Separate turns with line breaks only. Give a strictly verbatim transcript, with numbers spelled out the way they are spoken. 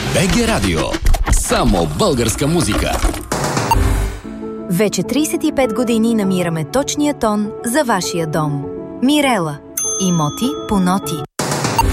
БГ Радио. Само българска музика.
Вече трийсет и пет години намираме точния тон за вашия дом. Мирела. Имоти по ноти.